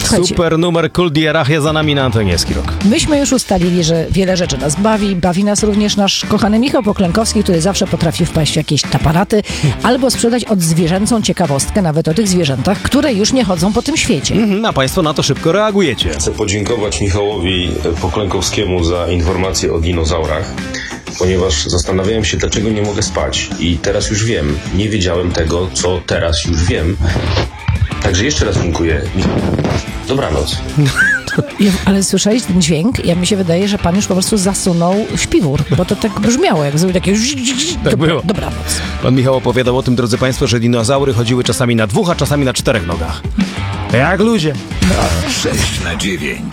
Super numer Kul Dierachia za nami na antenie Skirok. Myśmy już ustalili, że wiele rzeczy nas bawi. Bawi nas również nasz kochany Michał Poklenkowski, który zawsze potrafi wpaść w jakieś taparaty albo sprzedać odzwierzęcą ciekawostkę, nawet o tych zwierzętach, które już nie chodzą po tym świecie. A państwo na to szybko reagujecie. Chcę podziękować Michałowi Poklenkowskiemu za informacje o dinozaurach, ponieważ zastanawiałem się, dlaczego nie mogę spać. I teraz już wiem. Nie wiedziałem tego, co teraz już wiem. Także jeszcze raz dziękuję. Dobranoc. Ale słyszałeś ten dźwięk? Ja mi się wydaje, że pan już po prostu zasunął śpiwór, bo to tak brzmiało, jak zrobił takie... Tak było. Dobranoc. Pan Michał opowiadał o tym, drodzy państwo, że dinozaury chodziły czasami na 2, a czasami na 4 nogach. Jak ludzie. 6 na 9.